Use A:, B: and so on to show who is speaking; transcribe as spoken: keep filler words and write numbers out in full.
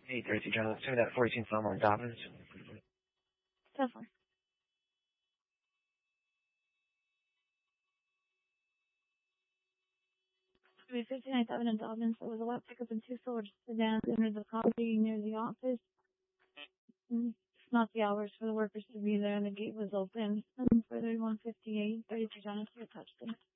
A: Hey, thirty-two John. Send me that forty-two film on Dobbins.
B: Definitely. We fifty-ninth Avenue Dobbins. There was a lot pickup and two Ford sedans entered the property near the office. It's not the hours for the workers to be there, and the gate was open. And for thirty-one fifty-eight, thirty-two John, it's attached to